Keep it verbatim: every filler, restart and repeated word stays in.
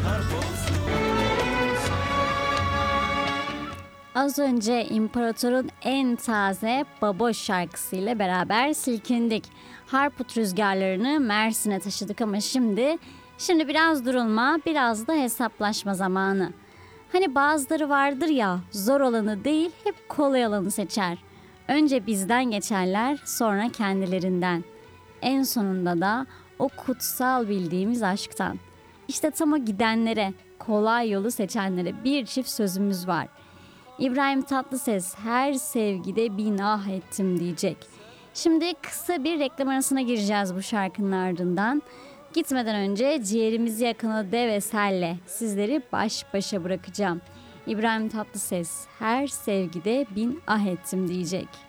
Az önce İmparator'un en taze Baboş şarkısıyla beraber silkindik. Harput rüzgarlarını Mersin'e taşıdık ama şimdi şimdi biraz durulma, biraz da hesaplaşma zamanı. Hani bazıları vardır ya, zor olanı değil hep kolay olanı seçer. Önce bizden geçerler, sonra kendilerinden. En sonunda da o kutsal bildiğimiz aşktan. İşte tam o gidenlere, kolay yolu seçenlere bir çift sözümüz var. İbrahim Tatlıses her sevgide bin ah ettim diyecek. Şimdi kısa bir reklam arasına gireceğiz bu şarkının ardından. Gitmeden önce ciğerimizi yakan o dev eserle sizleri baş başa bırakacağım. İbrahim Tatlıses her sevgide bin ah ettim diyecek.